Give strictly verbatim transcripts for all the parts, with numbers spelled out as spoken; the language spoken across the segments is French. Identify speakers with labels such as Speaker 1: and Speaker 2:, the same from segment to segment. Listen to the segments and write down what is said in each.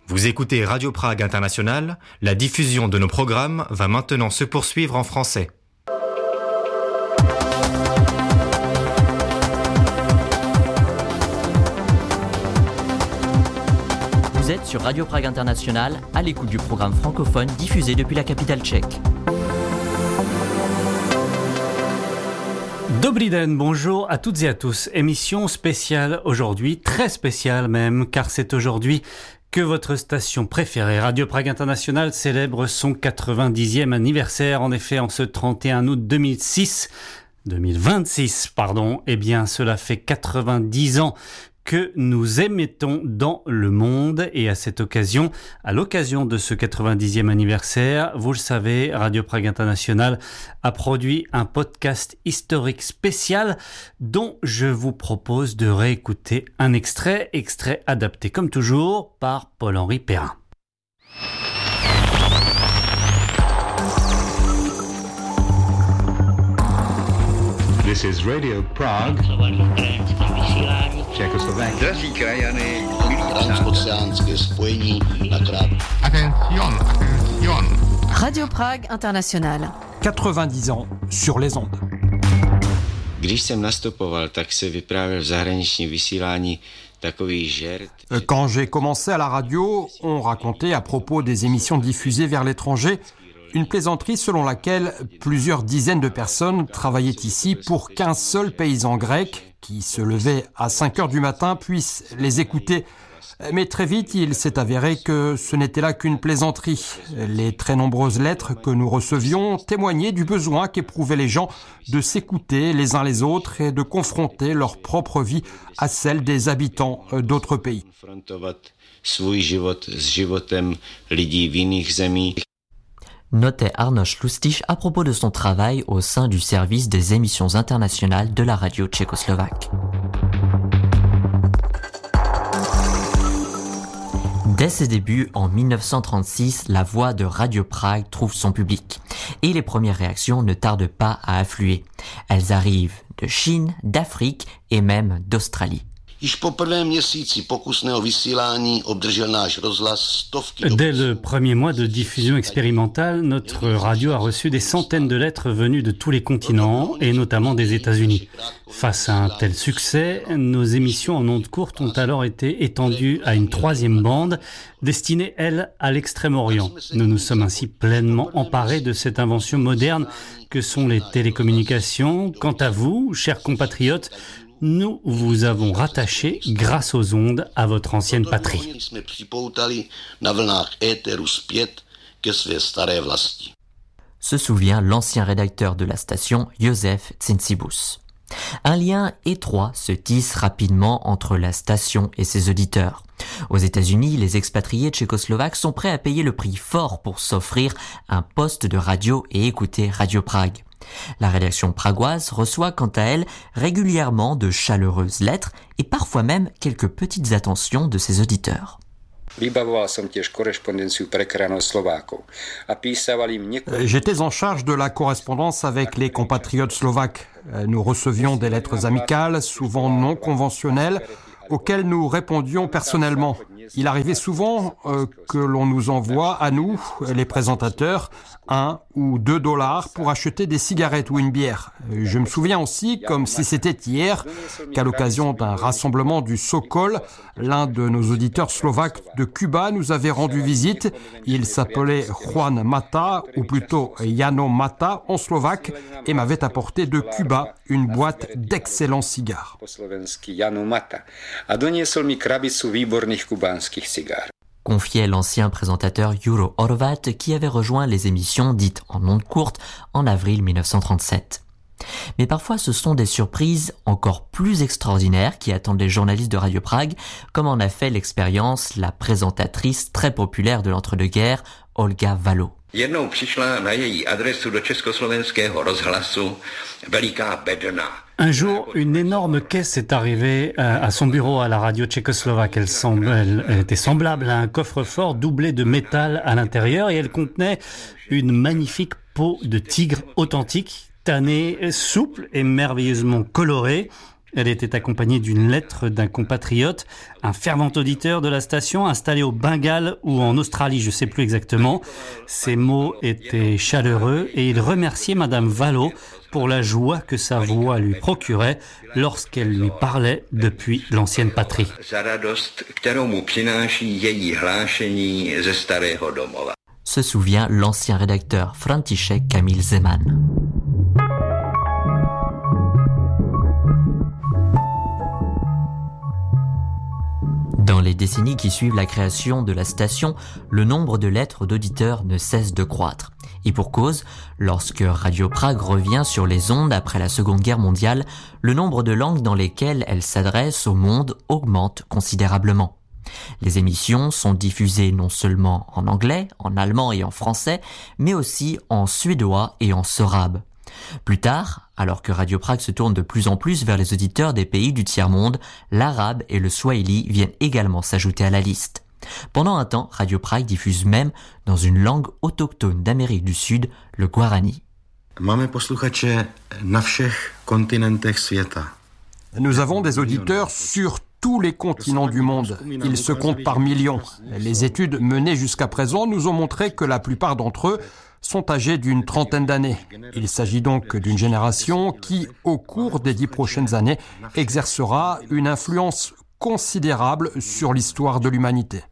Speaker 1: Vous écoutez Radio Prague International, la diffusion de nos programmes va maintenant se poursuivre en français.
Speaker 2: Vous êtes sur Radio Prague International, à l'écoute du programme francophone diffusé depuis la capitale tchèque.
Speaker 3: Dobrý den, bonjour à toutes et à tous. Émission spéciale aujourd'hui, très spéciale même, car c'est aujourd'hui que votre station préférée, Radio Prague International, célèbre son quatre-vingt-dixième anniversaire. En effet, en ce trente et un août deux mille six, deux mille vingt-six, pardon, eh bien, cela fait quatre-vingt-dix ans que nous émettons dans le monde. Et à cette occasion, à l'occasion de ce quatre-vingt-dixième anniversaire, vous le savez, Radio Prague International a produit un podcast historique spécial dont je vous propose de réécouter un extrait, extrait adapté comme toujours par Paul-Henri Perrin.
Speaker 4: This is Radio Prague, Czechoslovakia.
Speaker 5: Drazí krajany, transoceánské spojení na krát.
Speaker 4: Attention, attention.
Speaker 6: Radio Prague International.
Speaker 7: quatre-vingt-dix ans sur les ondes.
Speaker 8: Když jsem nastupoval, tak se vyprávěl v zahraničním vysílání takový žert.
Speaker 7: Quand j'ai commencé à la radio, on racontait à propos des émissions diffusées vers l'étranger une plaisanterie selon laquelle plusieurs dizaines de personnes travaillaient ici pour qu'un seul paysan grec, qui se levait à cinq heures du matin, puisse les écouter. Mais très vite, il s'est avéré que ce n'était là qu'une plaisanterie. Les très nombreuses lettres que nous recevions témoignaient du besoin qu'éprouvaient les gens de s'écouter les uns les autres et de confronter leur propre vie à celle des habitants d'autres pays.
Speaker 8: Svůj život s životem lidí v jiných zemích.
Speaker 2: Notait Arnoš Lustiš à propos de son travail au sein du service des émissions internationales de la radio tchécoslovaque. Dès ses débuts, en dix-neuf cent trente-six, la voix de Radio Prague trouve son public. Et les premières réactions ne tardent pas à affluer. Elles arrivent de Chine, d'Afrique et même d'Australie.
Speaker 3: Dès le premier mois de diffusion expérimentale, notre radio a reçu des centaines de lettres venues de tous les continents et notamment des États-Unis. Face à un tel succès, nos émissions en ondes courtes ont alors été étendues à une troisième bande destinée, elle, à l'Extrême-Orient. Nous nous sommes ainsi pleinement emparés de cette invention moderne que sont les télécommunications. Quant à vous, chers compatriotes, nous vous avons rattaché grâce aux ondes à votre ancienne patrie.
Speaker 2: Se souvient l'ancien rédacteur de la station, József Cincibus. Un lien étroit se tisse rapidement entre la station et ses auditeurs. Aux États-Unis, les expatriés tchécoslovaques sont prêts à payer le prix fort pour s'offrir un poste de radio et écouter Radio Prague. La rédaction pragoise reçoit quant à elle régulièrement de chaleureuses lettres et parfois même quelques petites attentions de ses auditeurs.
Speaker 7: J'étais en charge de la correspondance avec les compatriotes slovaques. Nous recevions des lettres amicales, souvent non conventionnelles, auxquelles nous répondions personnellement. Il arrivait souvent euh, que l'on nous envoie, à nous, les présentateurs, un ou deux dollars pour acheter des cigarettes ou une bière. Je me souviens aussi, comme si c'était hier, qu'à l'occasion d'un rassemblement du Sokol, l'un de nos auditeurs slovaques de Cuba nous avait rendu visite. Il s'appelait Juan Mata, ou plutôt Jano Mata en slovaque, et m'avait apporté de Cuba une boîte d'excellents cigares.
Speaker 2: Confiait l'ancien présentateur Juro Horvat qui avait rejoint les émissions dites en ondes courtes en avril dix-neuf cent trente-sept. Mais parfois ce sont des surprises encore plus extraordinaires qui attendent les journalistes de Radio Prague, comme en a fait l'expérience la présentatrice très populaire de l'entre-deux-guerres, Olga Valo.
Speaker 5: Jednou přišla na její adresu do československého rozhlasu veliká bedna.
Speaker 3: Un jour, une énorme caisse est arrivée à son bureau à la radio tchécoslovaque. Elle, semble, elle, elle était semblable à un coffre-fort doublé de métal à l'intérieur et elle contenait une magnifique peau de tigre authentique, tannée, souple et merveilleusement colorée. Elle était accompagnée d'une lettre d'un compatriote, un fervent auditeur de la station installé au Bengale ou en Australie, je ne sais plus exactement. Ces mots étaient chaleureux et il remerciait Madame Valo pour la joie que sa voix lui procurait lorsqu'elle lui parlait depuis l'ancienne patrie.
Speaker 2: Se souvient l'ancien rédacteur František Kamil Zeman. Dans les décennies qui suivent la création de la station, le nombre de lettres d'auditeurs ne cesse de croître. Et pour cause, lorsque Radio Prague revient sur les ondes après la Seconde Guerre mondiale, le nombre de langues dans lesquelles elle s'adresse au monde augmente considérablement. Les émissions sont diffusées non seulement en anglais, en allemand et en français, mais aussi en suédois et en sorabe. Plus tard, alors que Radio Prague se tourne de plus en plus vers les auditeurs des pays du tiers-monde, l'arabe et le swahili viennent également s'ajouter à la liste. Pendant un temps, Radio Prague diffuse même dans une langue autochtone d'Amérique du Sud, le guarani.
Speaker 7: Nous avons des auditeurs sur tous les continents du monde. Ils se comptent par millions. Les études menées jusqu'à présent nous ont montré que la plupart d'entre eux sont âgés d'une trentaine d'années. Il s'agit donc d'une génération qui, au cours des dix prochaines années, exercera une influence considérable sur l'histoire de l'humanité.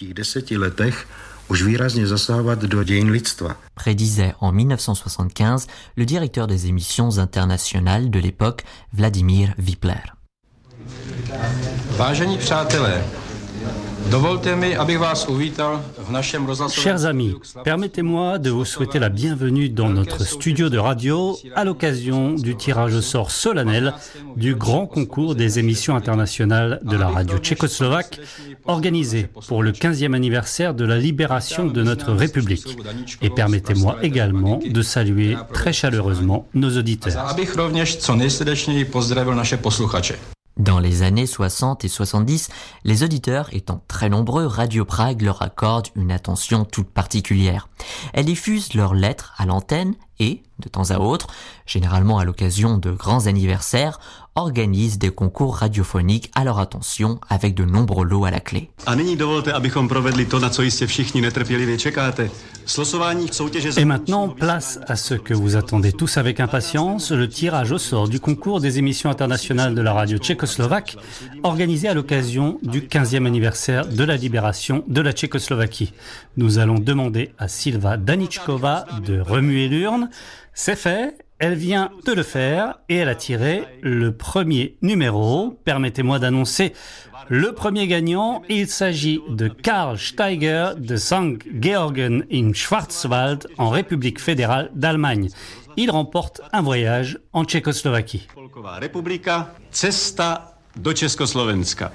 Speaker 2: Prédisait en mille neuf cent soixante-quinze le directeur des émissions internationales de l'époque, Vladimír Vypler.
Speaker 9: Vážení přátelé, dovolte mi, abych vás uvítal v našem rozhlasovém.
Speaker 3: Chers amis, permettez-moi de vous souhaiter la bienvenue dans notre studio de radio à l'occasion du tirage au sort solennel du grand concours des émissions internationales de la radio tchécoslovaque organisé pour le quinzième anniversaire de la libération de notre République. Et permettez-moi également de saluer très chaleureusement nos auditeurs.
Speaker 9: Abych rovněž co nejsrdečněji pozdravil naše posluchače.
Speaker 2: Dans les années soixante et soixante-dix, les auditeurs étant très nombreux, Radio Prague leur accorde une attention toute particulière. Elle diffuse leurs lettres à l'antenne et, de temps à autre, généralement à l'occasion de grands anniversaires, organise des concours radiophoniques à leur attention avec de nombreux lots à la clé.
Speaker 3: Et maintenant, place à ce que vous attendez tous avec impatience, le tirage au sort du concours des émissions internationales de la radio tchécoslovaque, organisé à l'occasion du quinzième anniversaire de la libération de la Tchécoslovaquie. Nous allons demander à Silva Daničková de remuer l'urne. C'est fait. Elle vient de le faire et elle a tiré le premier numéro. Permettez-moi d'annoncer le premier gagnant. Il s'agit de Karl Steiger de Sankt Georgen in Schwarzwald en République fédérale d'Allemagne. Il remporte un voyage en Tchécoslovaquie.
Speaker 9: Spolková republika, cesta do Československa.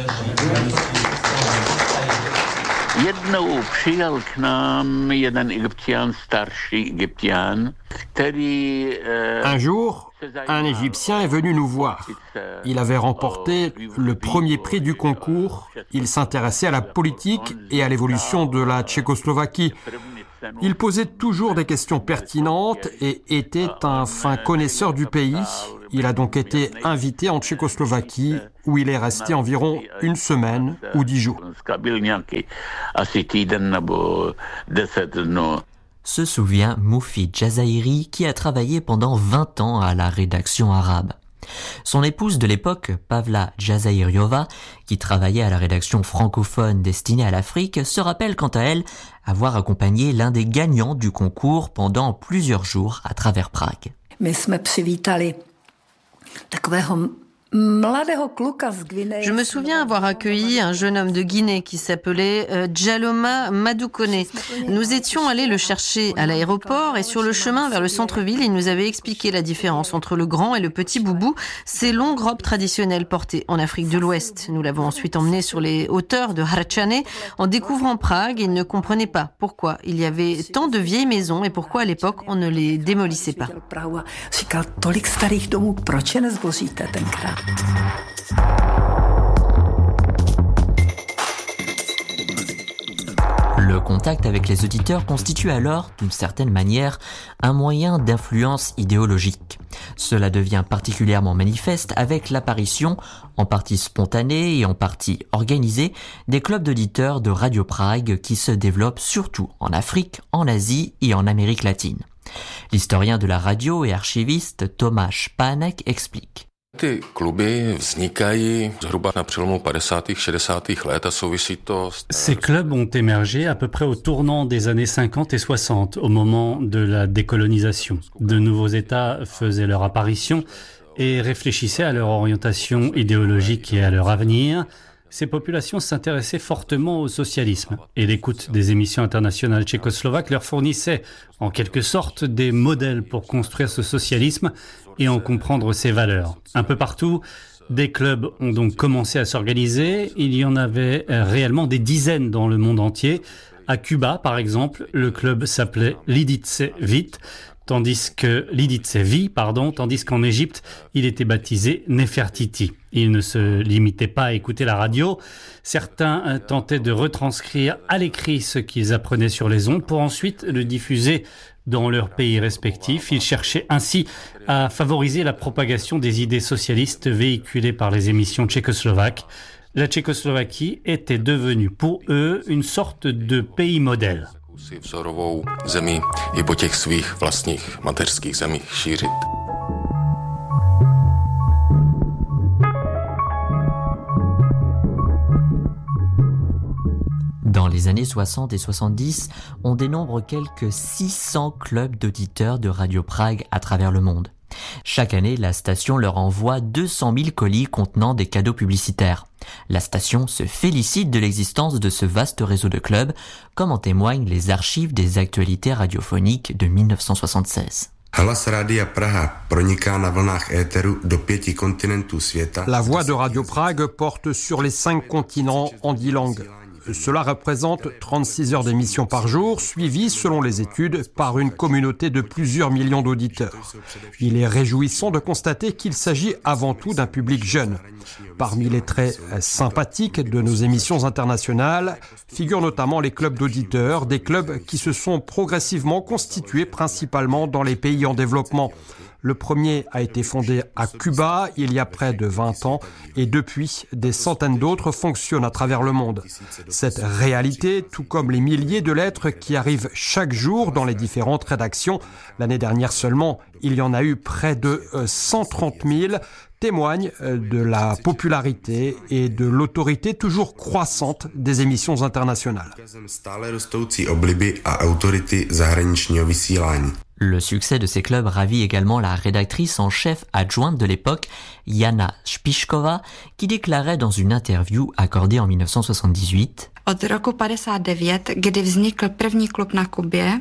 Speaker 10: Jednou přijel k nám jeden Egyptian, starší Egyptian, který...
Speaker 7: Un jour, un Égyptien est venu nous voir. Il avait remporté le premier prix du concours. Il s'intéressait à la politique et à l'évolution de la Tchécoslovaquie. Il posait toujours des questions pertinentes et était un fin connaisseur du pays. Il a donc été invité en Tchécoslovaquie où il est resté environ une semaine ou dix jours.
Speaker 2: Se souvient Moufi Jazairi qui a travaillé pendant vingt ans à la rédaction arabe. Son épouse de l'époque, Pavla Jazairiova, qui travaillait à la rédaction francophone destinée à l'Afrique, se rappelle quant à elle avoir accompagné l'un des gagnants du concours pendant plusieurs jours à travers Prague.
Speaker 11: My jsme přivítali takového
Speaker 6: Je me souviens avoir accueilli un jeune homme de Guinée qui s'appelait euh, Djaloma Madoukone. Nous étions allés le chercher à l'aéroport et sur le chemin vers le centre-ville, il nous avait expliqué la différence entre le grand et le petit boubou, ces longues robes traditionnelles portées en Afrique de l'Ouest. Nous l'avons ensuite emmené sur les hauteurs de Hradčany. En découvrant Prague, il ne comprenait pas pourquoi il y avait tant de vieilles maisons et pourquoi à l'époque on ne les démolissait pas.
Speaker 2: Le contact avec les auditeurs constitue alors, d'une certaine manière, un moyen d'influence idéologique. Cela devient particulièrement manifeste avec l'apparition, en partie spontanée et en partie organisée, des clubs d'auditeurs de Radio Prague qui se développent surtout en Afrique, en Asie et en Amérique latine. L'historien de la radio et archiviste Tomáš Pánek explique.
Speaker 12: Ty kluby vznikají zhruba na přelomu padesátých šedesátých let a souvisí to s...
Speaker 3: Ces clubs ont émergé à peu près au tournant des années cinquante et soixante, au moment de la décolonisation. De nouveaux États faisaient leur apparition et réfléchissaient à leur orientation idéologique et à leur avenir. Ces populations s'intéressaient fortement au socialisme et l'écoute des émissions internationales tchécoslovaques leur fournissait en quelque sorte des modèles pour construire ce socialisme et en comprendre ses valeurs. Un peu partout, des clubs ont donc commencé à s'organiser. Il y en avait réellement des dizaines dans le monde entier. À Cuba, par exemple, le club s'appelait Lidice Vit, tandis que Lidice Vi, pardon, tandis qu'en Égypte, il était baptisé Nefertiti. Il ne se limitait pas à écouter la radio. Certains tentaient de retranscrire à l'écrit ce qu'ils apprenaient sur les ondes pour ensuite le diffuser dans leurs pays respectifs. Ils cherchaient ainsi à favoriser la propagation des idées socialistes véhiculées par les émissions tchécoslovaques. La Tchécoslovaquie était devenue pour eux une sorte de pays modèle.
Speaker 12: Vzorovou zemí i po těch svých vlastních mateřských zemích šířit.
Speaker 2: Dans les années soixante et soixante-dix, on dénombre quelques six cents clubs d'auditeurs de Radio Prague à travers le monde. Chaque année, la station leur envoie deux cent mille colis contenant des cadeaux publicitaires. La station se félicite de l'existence de ce vaste réseau de clubs, comme en témoignent les archives des actualités radiophoniques de mille neuf cent soixante-seize.
Speaker 7: La voix de Radio Prague porte sur les cinq continents en dix langues. Cela représente trente-six heures d'émission par jour, suivies, selon les études, par une communauté de plusieurs millions d'auditeurs. Il est réjouissant de constater qu'il s'agit avant tout d'un public jeune. Parmi les traits sympathiques de nos émissions internationales figurent notamment les clubs d'auditeurs, des clubs qui se sont progressivement constitués principalement dans les pays en développement. Le premier a été fondé à Cuba il y a près de vingt ans et depuis, des centaines d'autres fonctionnent à travers le monde. Cette réalité, tout comme les milliers de lettres qui arrivent chaque jour dans les différentes rédactions, l'année dernière seulement, il y en a eu près de cent trente mille, témoigne de la popularité et de l'autorité toujours croissante des émissions internationales.
Speaker 2: Le succès de ces clubs ravit également la rédactrice en chef adjointe de l'époque, Jana Špišková, qui déclarait dans une interview accordée en mille neuf cent soixante-dix-huit:
Speaker 13: Od roku padesát devět, kdy vznikl první klub na Kubě,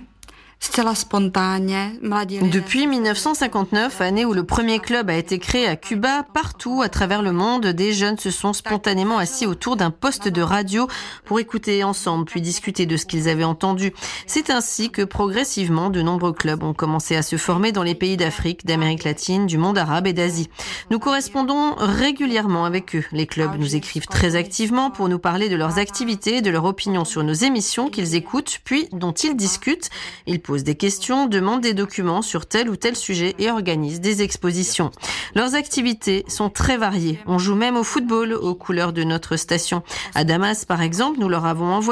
Speaker 6: Depuis mille neuf cent cinquante-neuf, année où le premier club a été créé à Cuba, partout à travers le monde, des jeunes se sont spontanément assis autour d'un poste de radio pour écouter ensemble, puis discuter de ce qu'ils avaient entendu. C'est ainsi que progressivement, de nombreux clubs ont commencé à se former dans les pays d'Afrique, d'Amérique latine, du monde arabe et d'Asie. Nous correspondons régulièrement avec eux. Les clubs nous écrivent très activement pour nous parler de leurs activités, de leur opinion sur nos émissions qu'ils écoutent, puis dont ils discutent. Ils posent des questions, demandent des documents sur tel ou tel sujet et organisent des expositions. Leurs activités sont très variées. On joue même au football aux couleurs de notre station. À Damas, par exemple, nous leur avons envoyé